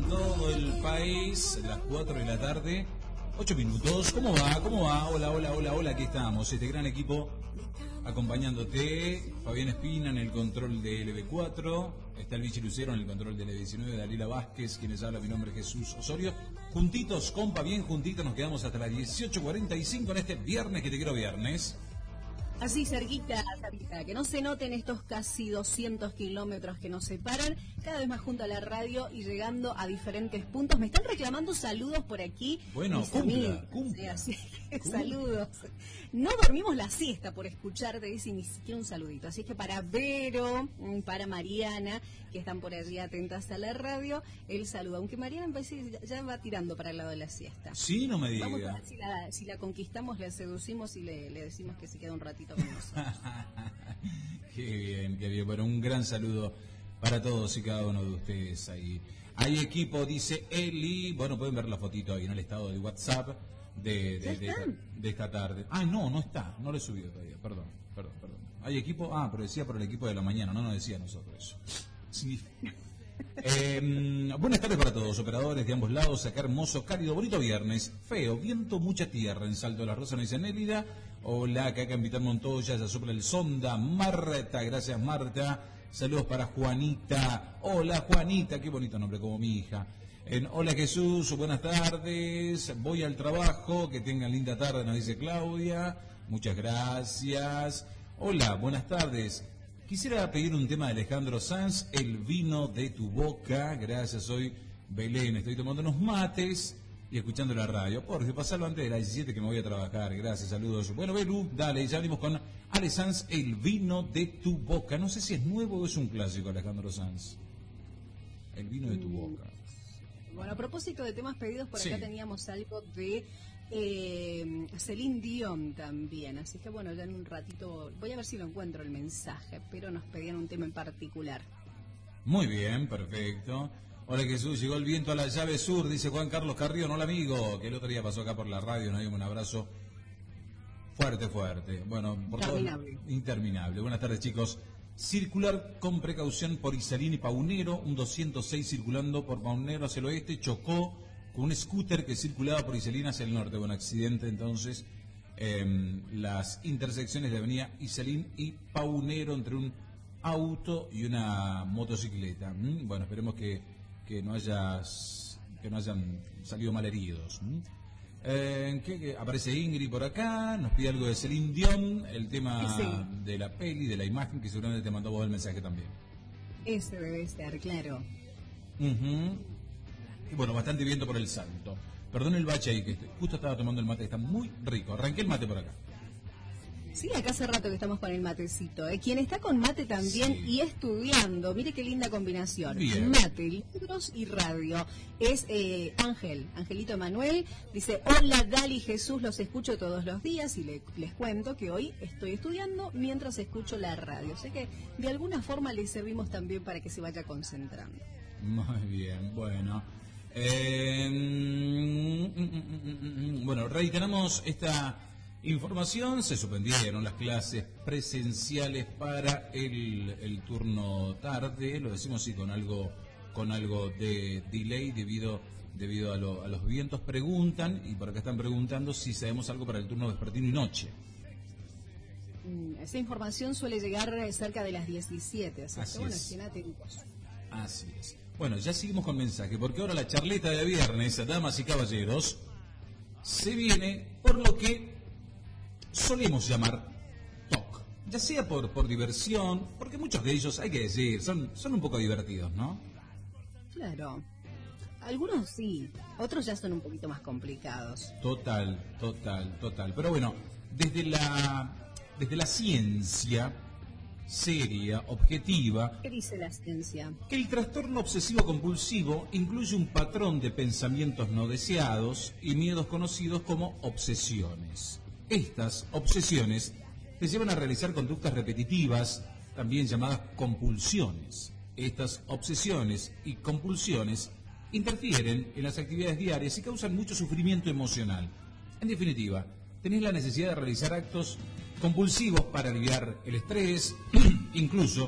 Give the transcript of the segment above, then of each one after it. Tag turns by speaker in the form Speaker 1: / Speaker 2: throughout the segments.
Speaker 1: todo el país, las 4 de la tarde, 8 minutos. ¿Cómo va? ¿Cómo va? Hola, hola, hola, hola, aquí estamos. Este gran equipo acompañándote. Fabián Espina en el control de LB4. Está el Vichy Lucero en el control de LB19. Dalila Vázquez, quienes habla, mi nombre es Jesús Osorio. Juntitos, compa, bien juntitos, nos quedamos hasta las 18:45 en este viernes que te quiero viernes.
Speaker 2: Así cerquita, que no se noten estos casi 200 kilómetros que nos separan, cada vez más junto a la radio y llegando a diferentes puntos. Me están reclamando saludos por aquí.
Speaker 1: Bueno, cumpla.
Speaker 2: Sí, así que saludos. No dormimos la siesta por escucharte, dice, ni siquiera un saludito. Así que para Vero, para Mariana, que están por allí atentas a la radio, el saludo. Aunque Mariana me parece ya va tirando para el lado de la siesta.
Speaker 1: Sí, no me diga.
Speaker 2: Vamos a ver si la conquistamos, la seducimos y le decimos que se queda un ratito.
Speaker 1: Qué bien, qué bien. Bueno, un gran saludo para todos y cada uno de ustedes ahí. Hay equipo, dice Eli. Bueno, pueden ver la fotito ahí en el estado de WhatsApp de esta tarde. Ah, no está. No lo he subido todavía. Perdón. Hay equipo. Ah, pero decía por el equipo de la mañana. No nos decía nosotros eso. Sí. Buenas tardes para todos, operadores de ambos lados. Acá hermoso, cálido, bonito viernes. Feo, viento, mucha tierra en Salto de la Rosa, nos dice Nélida. Hola, acá en Vitar Montoya, ya sopla el sonda. Marta, gracias Marta. Saludos para Juanita. Hola Juanita, qué bonito nombre, como mi hija. Hola Jesús, buenas tardes. Voy al trabajo, que tengan linda tarde, nos dice Claudia. Muchas gracias. Hola, buenas tardes. Quisiera pedir un tema de Alejandro Sanz, El vino de tu boca. Gracias, soy Belén. Estoy tomando unos mates y escuchando la radio. Jorge, pasalo antes de las 17 que me voy a trabajar. Gracias, saludos. Bueno, Belu, dale, ya venimos con Ale Sanz, El vino de tu boca. No sé si es nuevo o es un clásico, Alejandro Sanz. El vino de tu boca.
Speaker 2: Bueno, a propósito de temas pedidos, por acá teníamos algo de Celine Dion también, así que bueno, ya en un ratito voy a ver si lo encuentro el mensaje, pero nos pedían un tema en particular.
Speaker 1: Muy bien, perfecto. Hola Jesús, llegó el viento a la llave sur, dice Juan Carlos Carrión, hola amigo, que el otro día pasó acá por la radio, nos dio un abrazo fuerte. Bueno, por interminable. Buenas tardes chicos. Circular con precaución por Isalín y Paunero, un 206 circulando por Paunero hacia el oeste, chocó con un scooter que circulaba por Isalín hacia el norte. Buen accidente entonces, las intersecciones de avenida Isalín y Paunero entre un auto y una motocicleta. Bueno, esperemos que no hayan salido malheridos. Que aparece Ingrid por acá, nos pide algo de Celine Dion, el tema de la peli, de la imagen, que seguramente te mandó vos el mensaje también.
Speaker 2: Ese debe estar, claro.
Speaker 1: Y bueno, bastante viento por el Salto. Perdón el bache ahí, que justo estaba tomando el mate, está muy rico. Arranqué el mate por acá.
Speaker 2: Sí, acá hace rato que estamos con el matecito. Quien está con mate también y estudiando, mire qué linda combinación.
Speaker 1: Bien.
Speaker 2: Mate, libros y radio. Es Angelito Emanuel. Dice, hola Dali Jesús, los escucho todos los días y les cuento que hoy estoy estudiando mientras escucho la radio. Sé que de alguna forma le servimos también para que se vaya concentrando.
Speaker 1: Muy bien, bueno. Bueno, reiteramos esta información. Se suspendieron las clases presenciales para el turno tarde, lo decimos así con algo de delay debido a los vientos. Preguntan, y por acá están preguntando si sabemos algo para el turno vespertino y noche.
Speaker 2: Esa información suele llegar cerca de las 17, así que bueno, estén atentos.
Speaker 1: Así es. Bueno, ya seguimos con mensaje, porque ahora la charleta de viernes, damas y caballeros, se viene por lo que solemos llamar TOC, ya sea por diversión, porque muchos de ellos, hay que decir, son un poco divertidos, ¿no?
Speaker 2: Claro, algunos sí, otros ya son un poquito más complicados.
Speaker 1: Total, pero bueno, desde la ciencia seria, objetiva.
Speaker 2: ¿Qué dice la ciencia?
Speaker 1: Que el trastorno obsesivo compulsivo incluye un patrón de pensamientos no deseados y miedos conocidos como obsesiones. Estas obsesiones te llevan a realizar conductas repetitivas, también llamadas compulsiones. Estas obsesiones y compulsiones interfieren en las actividades diarias y causan mucho sufrimiento emocional. En definitiva, tenés la necesidad de realizar actos compulsivos para aliviar el estrés, incluso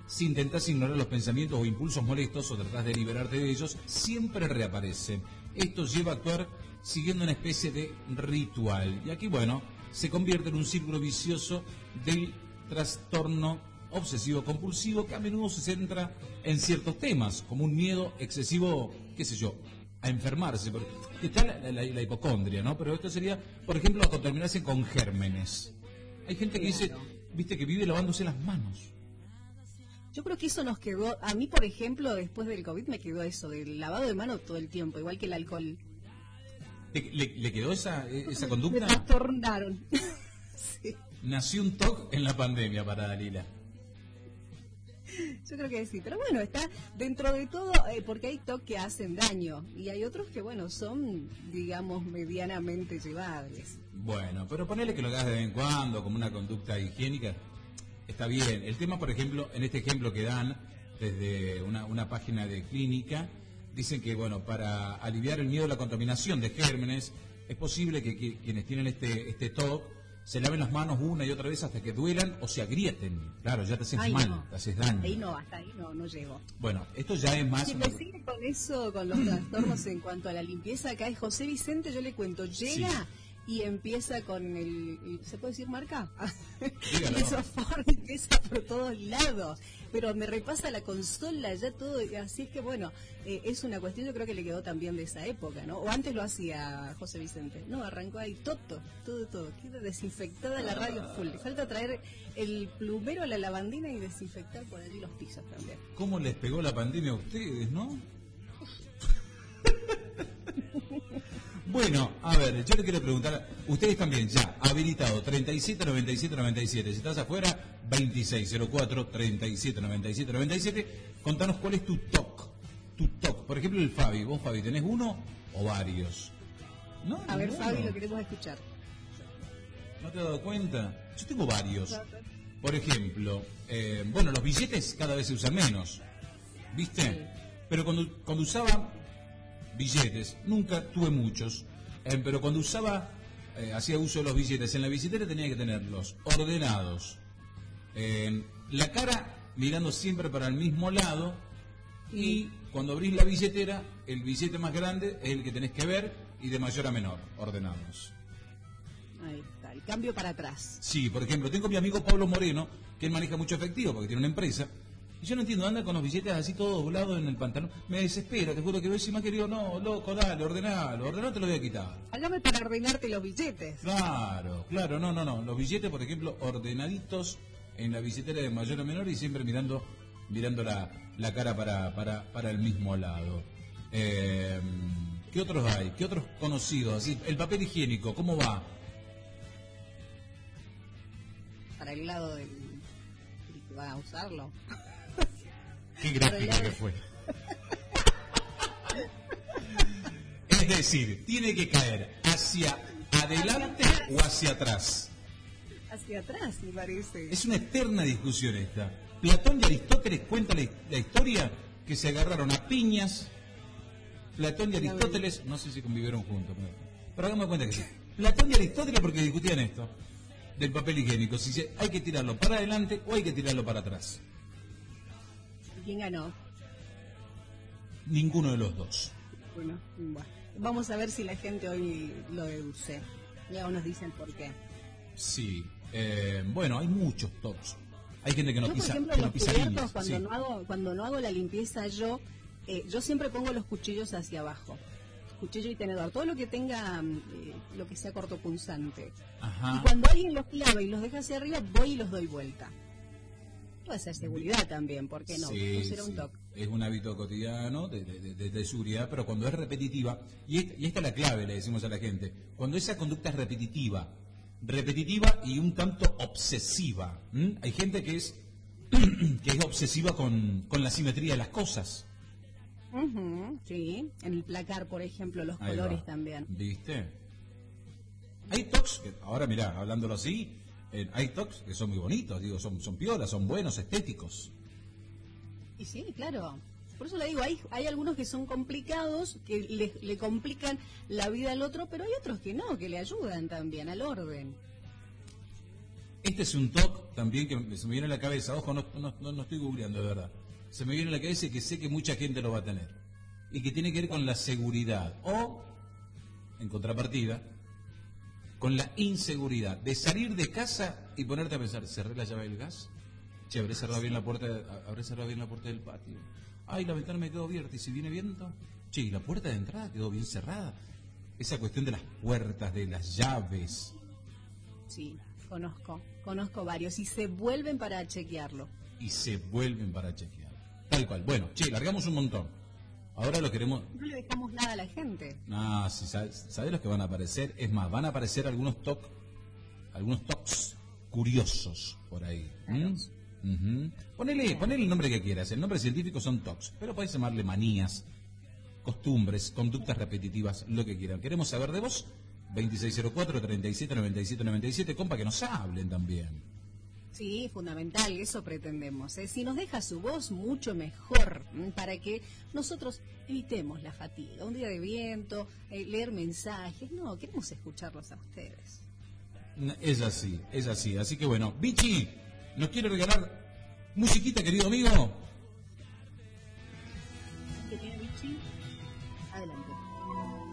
Speaker 1: Si intentas ignorar los pensamientos o impulsos molestos o tratas de liberarte de ellos, siempre reaparecen. Esto lleva a actuar siguiendo una especie de ritual. Y aquí, bueno, se convierte en un círculo vicioso del trastorno obsesivo-compulsivo que a menudo se centra en ciertos temas, como un miedo excesivo, qué sé yo, a enfermarse. Está la hipocondria, ¿no? Pero esto sería, por ejemplo, a contaminarse con gérmenes. Hay gente que dice, viste, que vive lavándose las manos.
Speaker 2: Yo creo que eso nos quedó, a mí por ejemplo, después del COVID me quedó eso, del lavado de manos todo el tiempo, igual que el alcohol.
Speaker 1: ¿Le quedó esa conducta?
Speaker 2: Me trastornaron. Sí.
Speaker 1: Nació un TOC en la pandemia para Dalila.
Speaker 2: Yo creo que sí, pero bueno, está dentro de todo, porque hay TOC que hacen daño y hay otros que, bueno, son, digamos, medianamente llevables.
Speaker 1: Bueno, pero ponele que lo hagas de vez en cuando, como una conducta higiénica. Está bien. El tema, por ejemplo, en este ejemplo que dan desde una página de clínica, dicen que, bueno, para aliviar el miedo a la contaminación de gérmenes, es posible que quienes tienen este TOC se laven las manos una y otra vez hasta que duelan o se agrieten. Claro, ya te haces mal,
Speaker 2: no.
Speaker 1: te haces daño.
Speaker 2: Hasta ahí no llego.
Speaker 1: Bueno, esto ya es más...
Speaker 2: Quien me sigue con eso, con los trastornos en cuanto a la limpieza, acá es José Vicente, yo le cuento, llega... Sí. Y empieza con ¿se puede decir marca? El software empieza por todos lados, pero me repasa la consola, ya todo, así es que bueno, es una cuestión, yo creo que le quedó también de esa época, ¿no? O antes lo hacía José Vicente, no, arrancó ahí todo, queda desinfectada la radio full, le falta traer el plumero a la lavandina y desinfectar por allí los pisos también.
Speaker 1: ¿Cómo les pegó la pandemia a ustedes, no? Bueno, a ver, yo le quiero preguntar, ustedes también ya, habilitado 379797, si estás afuera, 2604-379797, contanos cuál es tu TOC, por ejemplo el Fabi, vos Fabi, ¿tenés uno o varios?
Speaker 2: ¿No? A ver Fabi, lo queremos escuchar.
Speaker 1: ¿No te has dado cuenta? Yo tengo varios, por ejemplo, bueno, los billetes cada vez se usan menos, ¿viste? Sí. Pero cuando usaba... billetes, nunca tuve muchos, pero cuando hacía uso de los billetes en la billetera tenía que tenerlos ordenados, la cara mirando siempre para el mismo lado y cuando abrís la billetera el billete más grande es el que tenés que ver y de mayor a menor, ordenados.
Speaker 2: Ahí está, el cambio para atrás.
Speaker 1: Sí, por ejemplo, tengo mi amigo Pablo Moreno, que él maneja mucho efectivo porque tiene una empresa. Y yo no entiendo, anda con los billetes así todos doblados en el pantalón. Me desespera, te juro que ves y más querido, no, loco, dale, ordenalo, te lo voy a quitar.
Speaker 2: Hágame para ordenarte los billetes.
Speaker 1: Claro, no. Los billetes, por ejemplo, ordenaditos en la billetera de mayor a menor y siempre mirando la cara para el mismo lado. ¿Qué otros hay? ¿Qué otros conocidos? Así, el papel higiénico, ¿cómo va?
Speaker 2: Para el lado del que va a usarlo.
Speaker 1: Qué gráfico que fue. Es decir, tiene que caer hacia adelante o hacia atrás.
Speaker 2: Hacia atrás, me parece.
Speaker 1: Es una eterna discusión esta. Platón y Aristóteles cuentan la historia que se agarraron a piñas. Platón y Aristóteles, no sé si convivieron juntos, pero hagamos cuenta que sí. Platón y Aristóteles porque discutían esto del papel higiénico, si hay que tirarlo para adelante o hay que tirarlo para atrás.
Speaker 2: ¿Quién ganó?
Speaker 1: Ninguno de los dos.
Speaker 2: Bueno, vamos a ver si la gente hoy lo deduce. Luego nos dicen por qué.
Speaker 1: Sí, bueno, hay muchos tops. Hay gente que no pisa,
Speaker 2: por ejemplo,
Speaker 1: que no pisa líneas.
Speaker 2: Cuando no hago la limpieza yo siempre pongo los cuchillos hacia abajo. Cuchillo y tenedor, todo lo que tenga, lo que sea cortopunzante.
Speaker 1: Ajá.
Speaker 2: Y cuando alguien los clava y los deja hacia arriba, voy y los doy vuelta. Puede ser seguridad también, ¿por qué no?
Speaker 1: Sí,
Speaker 2: será un toque.
Speaker 1: Es un hábito cotidiano de seguridad, pero cuando es repetitiva, y esta es la clave, le decimos a la gente, cuando esa conducta es repetitiva y un tanto obsesiva. Hay gente que es obsesiva con la simetría de las cosas.
Speaker 2: Sí, en el placar, por ejemplo, los
Speaker 1: Ahí
Speaker 2: colores
Speaker 1: va.
Speaker 2: también.
Speaker 1: ¿Viste? Hay tocs, que ahora mirá, hablándolo así, hay tocs que son muy bonitos, digo, son piolas, son buenos, estéticos.
Speaker 2: Y sí, claro. Por eso le digo, hay algunos que son complicados, que le complican la vida al otro, pero hay otros que no, que le ayudan también al orden.
Speaker 1: Este es un TOC también que se me viene a la cabeza. Ojo, no estoy googleando de verdad. Se me viene a la cabeza y que sé que mucha gente lo va a tener. Y que tiene que ver con la seguridad. O, en contrapartida, con la inseguridad. De salir de casa y ponerte a pensar, ¿cerré la llave del gas? Che, habré cerrado bien la puerta del patio. Ay, la ventana me quedó abierta. ¿Y si viene viento? Che, ¿y la puerta de entrada quedó bien cerrada? Esa cuestión de las puertas, de las llaves.
Speaker 2: Sí, conozco varios y se vuelven para chequearlo.
Speaker 1: Tal cual. Bueno, che, largamos un montón. Ahora lo queremos...
Speaker 2: No le dejamos nada a la gente.
Speaker 1: Ah, sí, ¿sabes los que van a aparecer? Es más, van a aparecer algunos tocs curiosos por ahí. Ponele el nombre que quieras. El nombre científico son tocs, pero podés llamarle manías, costumbres, conductas repetitivas, lo que quieran. Queremos saber de vos. 2604-379797, compa, que nos hablen también.
Speaker 2: Sí, fundamental, eso pretendemos. Si nos deja su voz, mucho mejor, para que nosotros evitemos la fatiga. Un día de viento, leer mensajes, no, queremos escucharlos a ustedes.
Speaker 1: Es así. Así que bueno, Vichy, ¿nos quiere regalar musiquita, querido amigo?
Speaker 2: ¿Qué tiene Vichy? Adelante.